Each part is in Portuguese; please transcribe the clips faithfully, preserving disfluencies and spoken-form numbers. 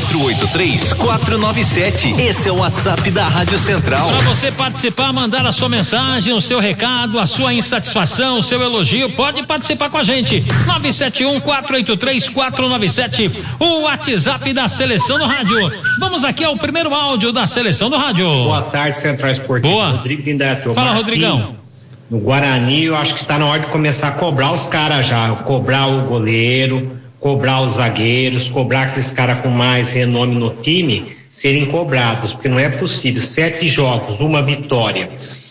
quatro oito três, quatro nove sete. Esse é o WhatsApp da Rádio Central. Para você participar, mandar a sua mensagem, o seu recado, a sua insatisfação, o seu elogio, pode participar com a gente. nove sete um, quatro oito três, quatro nove sete, o WhatsApp da Seleção do Rádio. Vamos aqui ao primeiro áudio da Seleção do Rádio. Boa tarde, Central Esportivo. Boa. Rodrigo de Indaiatuba. Fala, Rodrigão. No Guarani, eu acho que está na hora de começar a cobrar os caras já, cobrar o goleiro, cobrar os zagueiros, cobrar aqueles caras com mais renome no time, serem cobrados, porque não é possível, sete jogos, uma vitória,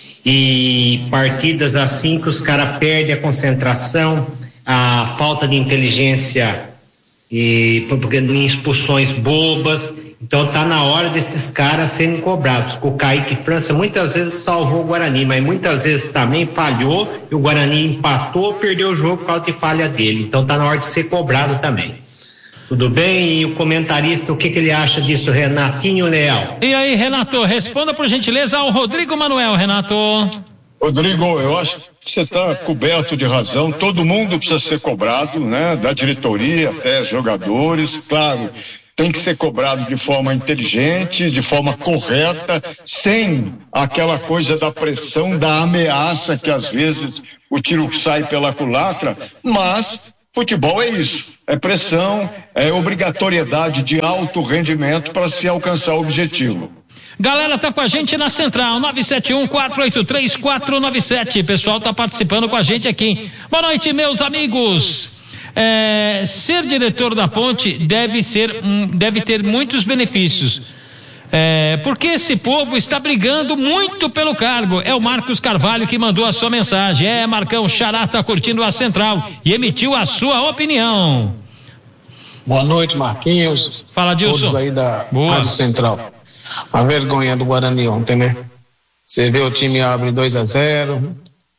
e partidas assim que os caras perdem a concentração, a falta de inteligência, e porque em expulsões bobas. Então tá na hora desses caras serem cobrados. O Kaique França muitas vezes salvou o Guarani, mas muitas vezes também falhou e o Guarani empatou, perdeu o jogo por causa de falha dele. Então tá na hora de ser cobrado também. Tudo bem? E o comentarista, o que que ele acha disso, Renatinho Leal? E aí, Renato, responda por gentileza ao Rodrigo Manuel, Renato. Rodrigo, eu acho que você está coberto de razão, todo mundo precisa ser cobrado, né? Da diretoria até jogadores, claro, tem que ser cobrado de forma inteligente, de forma correta, sem aquela coisa da pressão, da ameaça, que às vezes o tiro sai pela culatra, mas futebol é isso, é pressão, é obrigatoriedade de alto rendimento para se alcançar o objetivo. Galera, tá com a gente na Central, nove sete um, quatro oito três, quatro nove sete. Pessoal tá participando com a gente aqui. Boa noite, meus amigos. É, ser diretor da Ponte deve ser, um, deve ter muitos benefícios. É, porque esse povo está brigando muito pelo cargo. É o Marcos Carvalho que mandou a sua mensagem. É, Marcão, Xará tá curtindo a Central e emitiu a sua opinião. Boa noite, Marquinhos. Fala, Dilson. Todos aí da Boa. Rádio Central. A vergonha do Guarani ontem, né? Você vê o time abre dois a zero,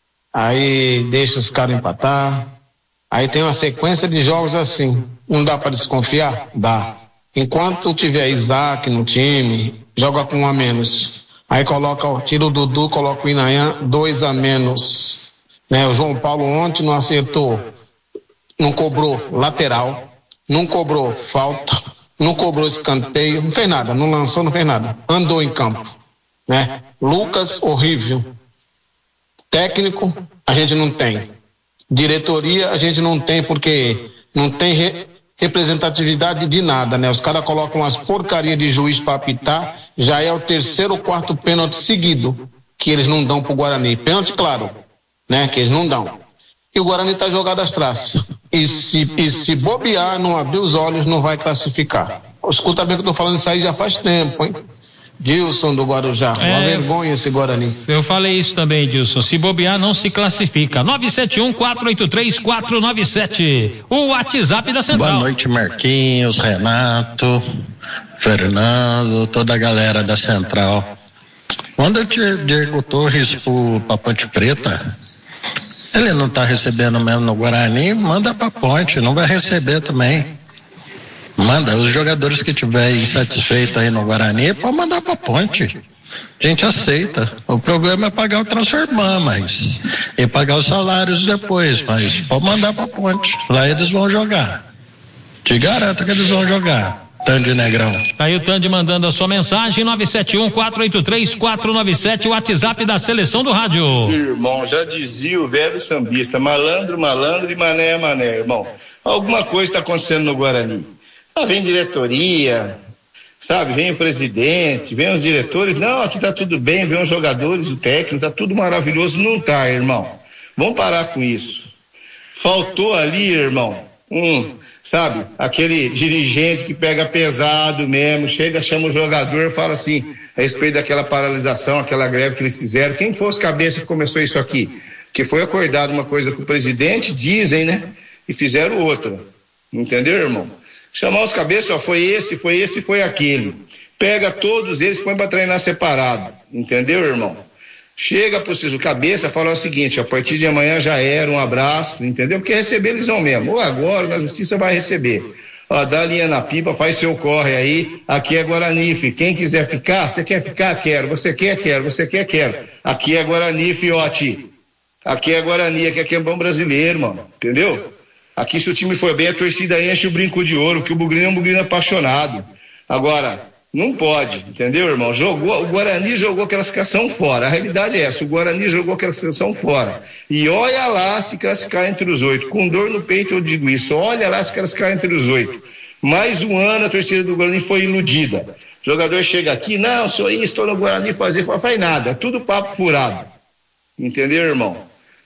aí deixa os caras empatar, aí tem uma sequência de jogos assim. Não dá para desconfiar? Dá. Enquanto tiver Isaac no time, joga com um a menos. Aí coloca, tira o Dudu, coloca o Inayan, dois a menos. Né? O João Paulo ontem não acertou, não cobrou lateral, não cobrou falta, não cobrou escanteio, não fez nada, não lançou, não fez nada. Andou em campo, né? Lucas, horrível. Técnico, a gente não tem. Diretoria, a gente não tem, porque não tem re- representatividade de nada, né? Os caras colocam umas porcarias de juiz para apitar, já é o terceiro ou quarto pênalti seguido que eles não dão pro Guarani. Pênalti, claro, né? Que eles não dão. E o Guarani tá jogado às traças. E se, e se bobear, não abrir os olhos, não vai classificar. Escuta bem que eu tô falando isso aí já faz tempo, hein? Dilson do Guarujá, é, uma vergonha esse Guarani. Eu falei isso também, Dilson. Se bobear, não se classifica. nove sete um, quatro oito três, quatro nove sete. O WhatsApp da Central. Boa noite, Marquinhos, Renato, Fernando, toda a galera da Central. Manda o Diego Torres pro, pra Ponte Preta. Ele não tá recebendo mesmo no Guarani, manda pra Ponte, não vai receber também. Manda, os jogadores que tiverem insatisfeitos aí no Guarani, pode mandar pra Ponte. A gente aceita. O problema é pagar o transferman, mas e pagar os salários depois, mas pode mandar pra Ponte. Lá eles vão jogar. Te garanto que eles vão jogar. Tandy Negrão. Tá aí o Tandy mandando a sua mensagem, nove sete um, quatro oito três, quatro nove sete, o WhatsApp da Seleção do Rádio. Irmão, já dizia o velho sambista, malandro, malandro e mané é mané, irmão. Alguma coisa está acontecendo no Guarani. Ah, vem diretoria, sabe, vem o presidente, vem os diretores, não, aqui tá tudo bem, vem os jogadores, o técnico, tá tudo maravilhoso. Não tá, irmão. Vamos parar com isso. Faltou ali, irmão, um... sabe, aquele dirigente que pega pesado mesmo, chega, chama o jogador, fala assim, a respeito daquela paralisação, aquela greve que eles fizeram. Quem foi os cabeças que começou isso aqui? Que foi acordado uma coisa com o presidente, dizem, né? E fizeram outra. Entendeu, irmão? Chamar os cabeças, ó, foi esse, foi esse, foi aquele. Pega todos eles, põe pra treinar separado. Entendeu, irmão? Chega pro seu cabeça, fala o seguinte, a partir de amanhã já era, um abraço, entendeu? Porque receber eles vão mesmo, ou agora na justiça vai receber. Ó, dá a linha na pipa, faz seu corre aí, aqui é Guarani, fi. Quem quiser ficar, você quer ficar? Quero. Você quer? Quero. Você quer? Quero. Aqui é Guarani, fiote. Aqui é Guarani, aqui é campeão brasileiro, mano, entendeu? Aqui se o time for bem, a torcida enche o brinco de ouro, que o Bugrino é um Bugrino apaixonado. Agora, não pode, entendeu, irmão? Jogou, o Guarani jogou a classificação fora. A realidade é essa, o Guarani jogou a classificação fora. E olha lá se classificar entre os oito. Com dor no peito eu digo isso. Olha lá se classificar entre os oito. Mais um ano a torcida do Guarani foi iludida. O jogador chega aqui, não, sou isso, estou no Guarani fazer, faz, faz nada. É tudo papo furado. Entendeu, irmão?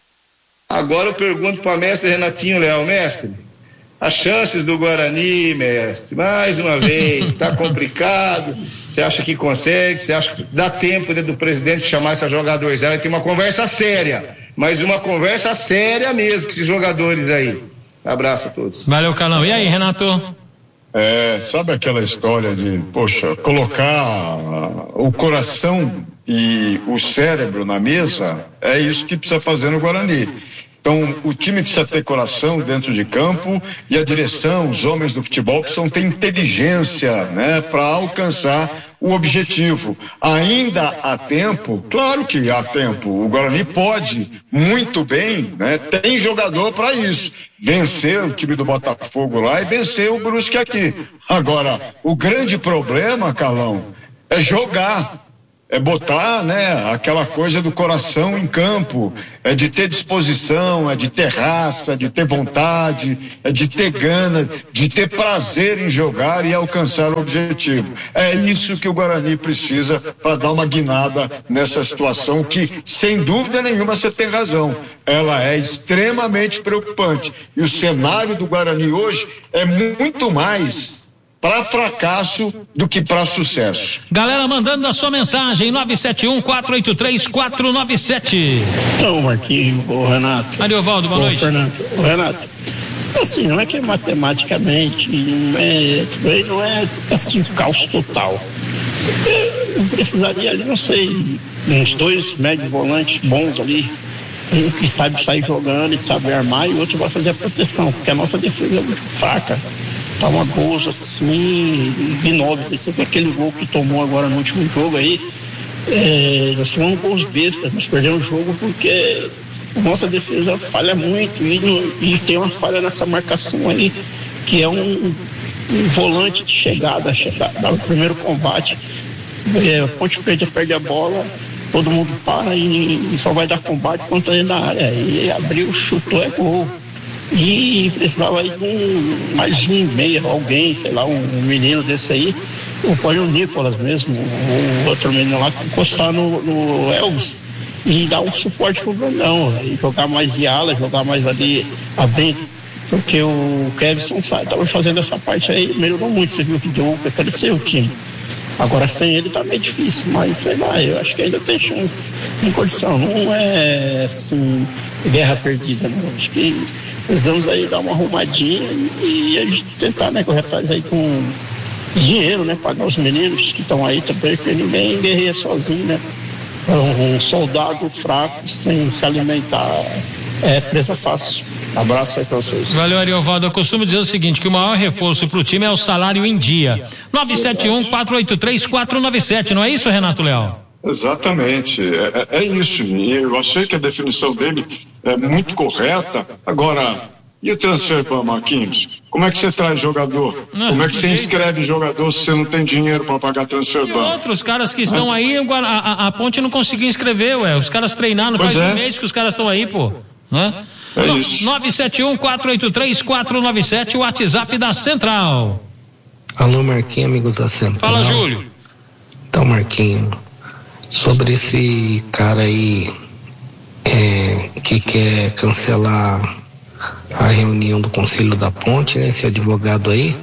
Agora eu pergunto para mestre Renatinho Leal, mestre, as chances do Guarani, mestre, mais uma vez, está complicado, você acha que consegue, você acha que dá tempo, né, do presidente chamar essa jogadorzada, tem uma conversa séria, mas uma conversa séria mesmo com esses jogadores aí. Abraço a todos. Valeu, Carlão. E aí, Renato? É, sabe aquela história de, poxa, colocar uh, o coração e o cérebro na mesa? É isso que precisa fazer no Guarani. Então, o time precisa ter coração dentro de campo e a direção, os homens do futebol precisam ter inteligência, né, para alcançar o objetivo. Ainda há tempo? Claro que há tempo. O Guarani pode muito bem, né, tem jogador para isso. Vencer o time do Botafogo lá e vencer o Brusque aqui. Agora, o grande problema, Carlão, é jogar. É botar, né, aquela coisa do coração em campo, é de ter disposição, é de ter raça, de ter vontade, é de ter gana, de ter prazer em jogar e alcançar o objetivo. É isso que o Guarani precisa para dar uma guinada nessa situação que, sem dúvida nenhuma, você tem razão. Ela é extremamente preocupante. E o cenário do Guarani hoje é muito mais para fracasso do que para sucesso. Galera mandando a sua mensagem, nove sete um, quatro oito três, quatro nove sete. Então, Marquinhos, o Renato. Ariovaldo, boa o noite. Fernando, o Renato, assim, não é que matematicamente, não é, também não é assim, caos total. Eu precisaria ali, não sei, uns dois médios volantes bons ali, um que sabe sair jogando e sabe armar, e o outro vai fazer a proteção, porque a nossa defesa é muito fraca. Toma gols assim, binóbios. Você viu aquele gol que tomou agora no último jogo aí? É, nós tomamos gols bestas, nós perdemos o jogo porque a nossa defesa falha muito e, no, e tem uma falha nessa marcação aí, que é um, um volante de chegada, chegada no primeiro combate. É, Ponte Preta perde a bola, todo mundo para e, e só vai dar combate quando está dentro da área. E abriu, chutou, é gol. E precisava ir de um, mais um meia, alguém, sei lá, um, um menino desse aí, ou pode o Nicolas mesmo, o outro menino lá, encostar no, no Elvis e dar um suporte pro Brandão, e jogar mais de ala, jogar mais ali abrindo, porque o Kevson estava fazendo essa parte aí, melhorou muito, você viu que deu, cresceu o time. Agora sem ele tá meio difícil, mas sei lá, eu acho que ainda tem chance, tem condição, não é assim, guerra perdida, não. Acho que precisamos aí dar uma arrumadinha e, e a gente tentar, né, correr atrás aí com dinheiro, né, pagar os meninos que estão aí também, porque ninguém guerreia sozinho, né. Um, um soldado fraco, sem se alimentar, é presa fácil. Abraço aí pra vocês. Valeu, Ariovaldo. Eu costumo dizer o seguinte, que o maior reforço pro time é o salário em dia. nove sete um, quatro oito três, quatro nove sete, não é isso, Renato Leal? Exatamente, é, é isso. Eu achei que a definição dele é muito correta. Agora, e o transfer ban, Marquinhos? Como é que você traz jogador? Não, Como é que você jeito. inscreve jogador se você não tem dinheiro para pagar transfer ban? E outros caras que estão ah. aí, a, a, a Ponte não conseguiu inscrever, ué. Os caras treinaram, pois faz é. um mês que os caras estão aí, pô. Né? É no, isso. nove sete um, quatro oito três, quatro nove sete, o WhatsApp da Central. Alô, Marquinhos, amigos da Central. Fala, Júlio. Então, Marquinhos, sobre esse cara aí é, que quer cancelar a reunião do Conselho da Ponte, né, esse advogado aí,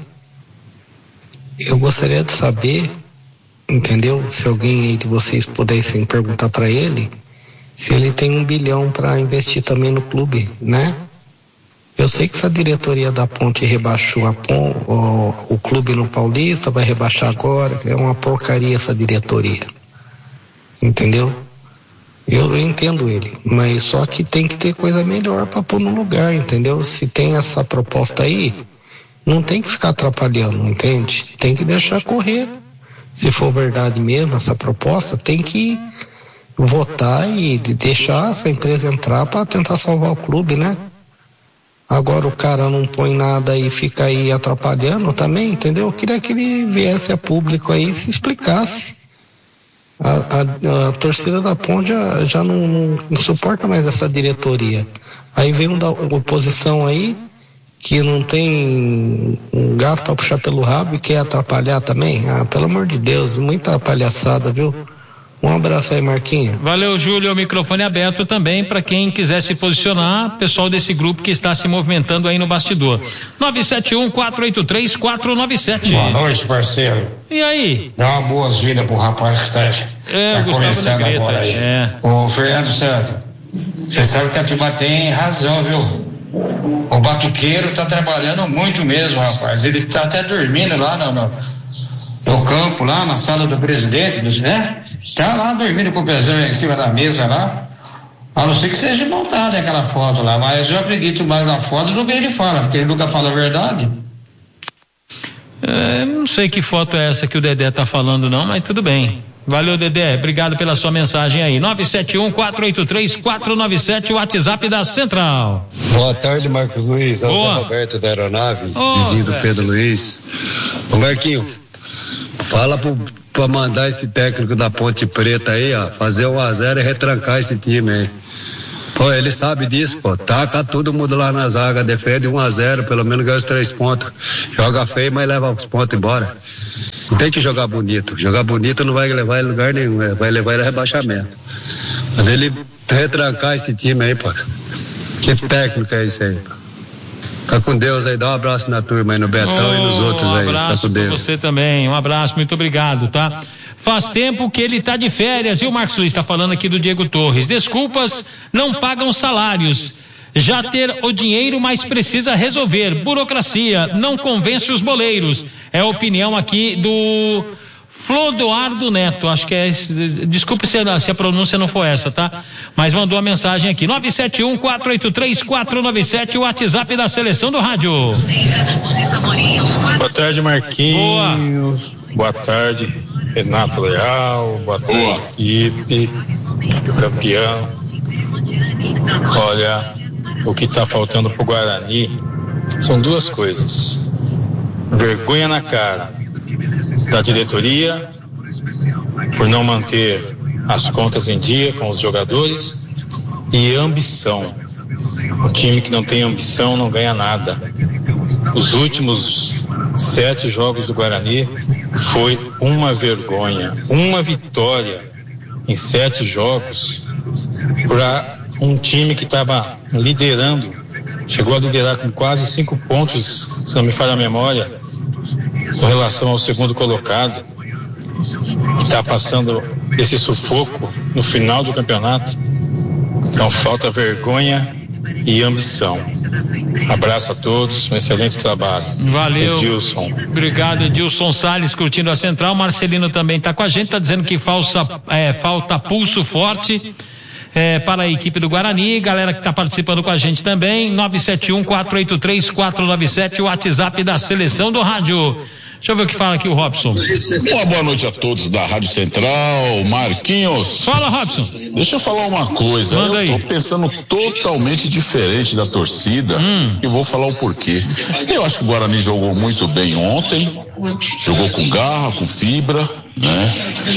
eu gostaria de saber, entendeu? Se alguém aí de vocês pudessem perguntar para ele se ele tem um bilhão para investir também no clube, né? Eu sei que essa diretoria da Ponte rebaixou a Pon, o, o clube no Paulista, vai rebaixar agora, é uma porcaria essa diretoria, entendeu? Eu entendo ele, mas só que tem que ter coisa melhor para pôr no lugar, entendeu? Se tem essa proposta aí, não tem que ficar atrapalhando, entende? Tem que deixar correr. Se for verdade mesmo essa proposta, tem que votar e deixar essa empresa entrar para tentar salvar o clube, né? Agora o cara não põe nada e fica aí atrapalhando também, entendeu? Eu queria que ele viesse a público aí e se explicasse. A, a, a torcida da Ponte já, já não, não, não suporta mais essa diretoria. Aí vem um da oposição aí, que não tem um gato para puxar pelo rabo e quer atrapalhar também. Ah, pelo amor de Deus, muita palhaçada, viu? Um abraço aí, Marquinhos. Valeu, Júlio. O microfone aberto também para quem quiser se posicionar, pessoal desse grupo que está se movimentando aí no bastidor. nove sete um, quatro oito três, quatro nove sete. Boa noite, parceiro. E aí? Dá uma boas-vindas pro rapaz que está, é, tá começando Negreta, agora aí. É. Ô, Fernando Santos, você sabe que a turma tem razão, viu? O batuqueiro tá trabalhando muito mesmo, rapaz. Ele tá até dormindo lá no, no, no campo, lá na sala do presidente, né? Tá lá dormindo com o pezão em cima da mesa lá. A não ser que seja montada aquela foto lá, mas eu acredito mais na foto do que ele fala, porque ele nunca fala a verdade. É, não sei que foto é essa que o Dedé tá falando não, mas tudo bem. Valeu, Dedé, obrigado pela sua mensagem aí. nove sete um, quatro oito três, quatro nove sete, o WhatsApp da Central. Boa tarde, Marcos Luiz. É o Zé Roberto da Aeronave, oh, vizinho do Zé. Pedro Luiz. Ô Marquinho, fala pro, pra mandar esse técnico da Ponte Preta aí, ó, fazer um a zero e retrancar esse time aí. Pô, ele sabe disso, pô. Taca todo mundo lá na zaga, defende um a zero, pelo menos ganha os três pontos. Joga feio, mas leva os pontos embora. Não tem que jogar bonito. Jogar bonito não vai levar ele a lugar nenhum, vai levar ele a rebaixamento. Mas ele retrancar esse time aí, pô. Que técnico é esse aí, pô? Fica com Deus aí, dá um abraço na turma aí, no Betão oh, e nos outros aí. Um abraço pra você também, um abraço, muito obrigado, tá? Faz tempo que ele tá de férias, e o Marcos Luiz tá falando aqui do Diego Torres. Desculpas, não pagam salários. Já ter o dinheiro, mas precisa resolver. Burocracia, não convence os boleiros. É a opinião aqui do Flodoardo Neto. Acho que é. Desculpe se a, se a pronúncia não for essa, tá? Mas mandou a mensagem aqui. nove sete um, quatro oito três, quatro nove sete, o WhatsApp da seleção do rádio. Boa tarde, Marquinhos. Boa, Boa tarde, Renato Leal. Boa tarde, Boa. Equipe. Campeão. Olha. O que está faltando para o Guarani são duas coisas: vergonha na cara da diretoria por não manter as contas em dia com os jogadores, e ambição. Um time que não tem ambição não ganha nada. Os últimos sete jogos do Guarani foi uma vergonha, uma vitória em sete jogos para um time que estava liderando, chegou a liderar com quase cinco pontos, se não me falha a memória, com relação ao segundo colocado, que está passando esse sufoco no final do campeonato. Então falta vergonha e ambição. Abraço a todos, um excelente trabalho. Valeu. Edilson. Obrigado, Edilson Salles, curtindo a Central. Marcelino também está com a gente, está dizendo que falsa, é, falta pulso forte É, para a equipe do Guarani, galera que está participando com a gente também, nove sete um, quatro oito três, quatro nove sete, o WhatsApp da seleção do rádio. Deixa eu ver o que fala aqui o Robson. Uma boa noite a todos da Rádio Central, Marquinhos. Fala, Robson. Deixa eu falar uma coisa. Manda eu aí. tô pensando totalmente diferente da torcida hum. e vou falar o porquê. Eu acho que o Guarani jogou muito bem ontem, jogou com garra, com fibra, né?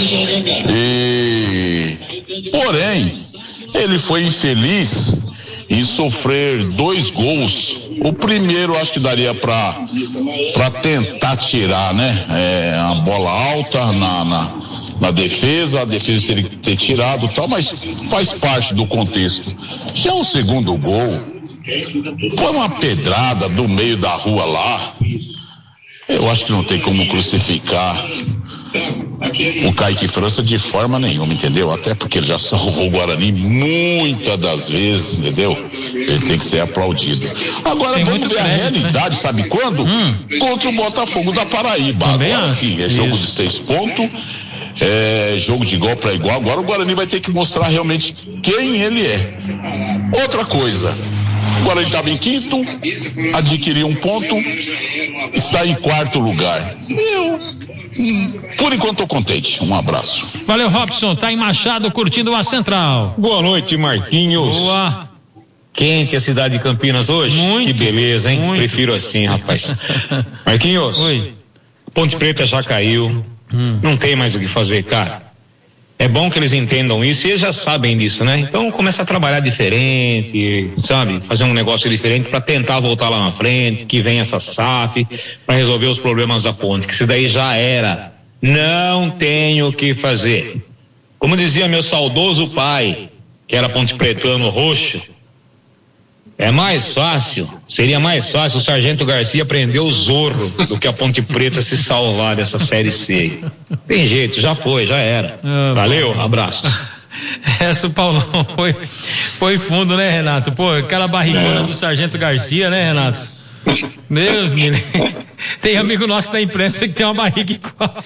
E porém, ele foi infeliz em sofrer dois gols. O primeiro acho que daria pra, pra tentar tirar, né? É, a bola alta na, na, na defesa, a defesa teria que ter tirado e tal, mas faz parte do contexto. Já o segundo gol foi uma pedrada do meio da rua lá. Eu acho que não tem como crucificar o Kaique França de forma nenhuma, entendeu? Até porque ele já salvou o Guarani muitas das vezes, entendeu? Ele tem que ser aplaudido. Agora tem vamos ver a realidade, né? Sabe quando? Hum. Contra o Botafogo da Paraíba. Também agora sim, é isso. Jogo de seis pontos, é jogo de igual para igual. Agora o Guarani vai ter que mostrar realmente quem ele é. Outra coisa, agora ele estava em quinto, adquiriu um ponto, está em quarto lugar. Meu, por enquanto estou contente. Um abraço. Valeu, Robson. Tá em Machado curtindo a Central. Boa noite, Marquinhos. Boa. Quente a cidade de Campinas hoje? Muito. Que beleza, hein? Muito. Prefiro assim, rapaz. Marquinhos, Oi. Ponte Preta já caiu, hum. não tem mais o que fazer, cara. É bom que eles entendam isso e eles já sabem disso, né? Então começa a trabalhar diferente, sabe? Fazer um negócio diferente para tentar voltar lá na frente, que vem essa S A F para resolver os problemas da ponte, que isso daí já era. Não tenho o que fazer. Como dizia meu saudoso pai, que era ponte pretano roxo, é mais fácil, seria mais fácil o Sargento Garcia prender o Zorro do que a Ponte Preta se salvar dessa Série C. Tem jeito, já foi, já era. Ah, valeu, bom. Abraços. Essa, Paulão, foi, foi fundo, né, Renato? Pô, aquela barrigona é. do Sargento Garcia, né, Renato? Deus me livre. Tem amigo nosso da imprensa que tem uma barriga igual.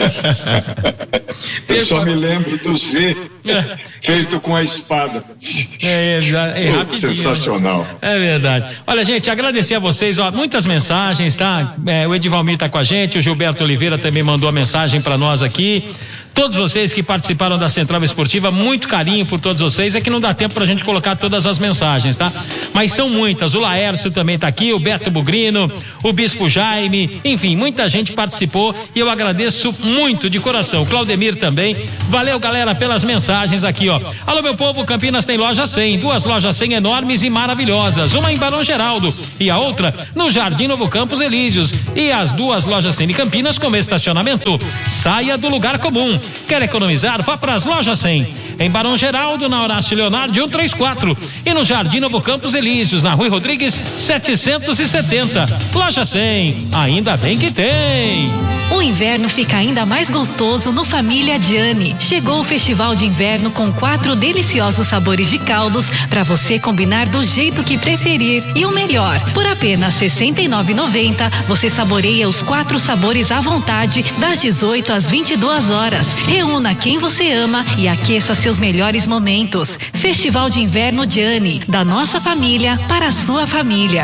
Eu só me lembro do Z feito com a espada. É, é, é rapidinho. Sensacional. Né? É verdade. Olha, gente, agradecer a vocês, ó, muitas mensagens, tá? É, o Edivalmir tá com a gente, o Gilberto Oliveira também mandou a mensagem para nós aqui. Todos vocês que participaram da Central Esportiva, muito carinho por todos vocês. É que não dá tempo pra gente colocar todas as mensagens, tá? Mas são muitas. O Laércio também tá aqui, o Beto Bugrino, o Bispo Jaime, enfim, muita gente participou e eu agradeço muito de coração. O Claudemir também. Valeu, galera, pelas mensagens aqui, ó. Alô, meu povo, Campinas tem loja cem, duas lojas cem enormes e maravilhosas. Uma em Barão Geraldo e a outra no Jardim Novo Campos Elíseos. E as duas lojas cem de Campinas com estacionamento. Saia do lugar comum. Quer economizar? Vá para as lojas cem. Em Barão Geraldo, na Horácio Leonardo cento e trinta e quatro. E no Jardim Novo Campos Elíseos, na Rui Rodrigues setecentos e setenta. Loja cem, ainda bem que tem. O inverno fica ainda mais gostoso no Família Gianni. Chegou o Festival de Inverno com quatro deliciosos sabores de caldos para você combinar do jeito que preferir. E o melhor, por apenas sessenta e nove reais e noventa centavos você saboreia os quatro sabores à vontade das dezoito às vinte e duas horas. Reúna quem você ama e aqueça seus melhores momentos. Festival de Inverno Gianni, da nossa família para a sua família.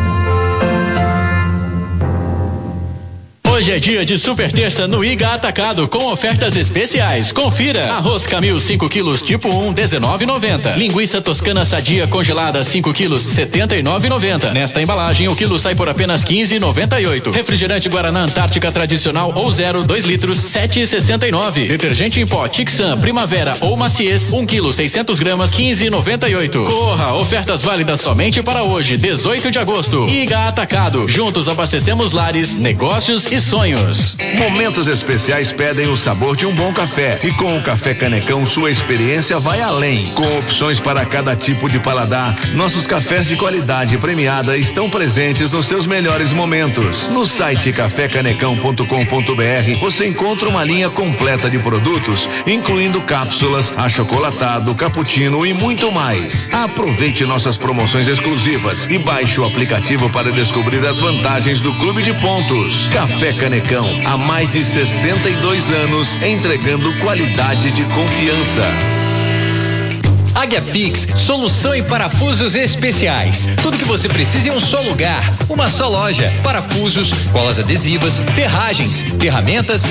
Hoje é dia de super terça no Iga Atacado com ofertas especiais. Confira. Arroz Camil cinco quilos tipo um, dezenove reais e noventa centavos. Linguiça toscana sadia congelada cinco quilos, setenta e nove reais e noventa centavos. Nesta embalagem o quilo sai por apenas quinze reais e noventa e oito centavos. Refrigerante Guaraná Antártica tradicional ou zero, dois litros, sete reais e sessenta e nove centavos. Detergente em pó Tixan Primavera ou Maciez, um quilo, seiscentos gramas, quinze reais e noventa e oito centavos. Corra, ofertas válidas somente para hoje, dezoito de agosto. Iga Atacado. Juntos abastecemos lares, negócios e sonhos. Momentos especiais pedem o sabor de um bom café e com o Café Canecão sua experiência vai além. Com opções para cada tipo de paladar, nossos cafés de qualidade premiada estão presentes nos seus melhores momentos. No site café canecão ponto com ponto br você encontra uma linha completa de produtos, incluindo cápsulas, achocolatado, cappuccino e muito mais. Aproveite nossas promoções exclusivas e baixe o aplicativo para descobrir as vantagens do Clube de Pontos. Café Canecão, há mais de sessenta e dois anos, entregando qualidade de confiança. Águia Fix, solução em parafusos especiais. Tudo que você precisa em um só lugar, uma só loja. Parafusos, colas adesivas, ferragens, ferramentas